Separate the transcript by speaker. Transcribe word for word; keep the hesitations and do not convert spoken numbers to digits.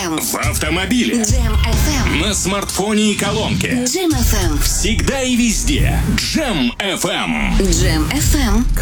Speaker 1: эм.
Speaker 2: В автомобиле.
Speaker 1: Джем эф эм.
Speaker 2: На смартфоне и колонке.
Speaker 1: Джем эф эм.
Speaker 2: Всегда и везде. Джем эф эм.
Speaker 1: Джем эф эм.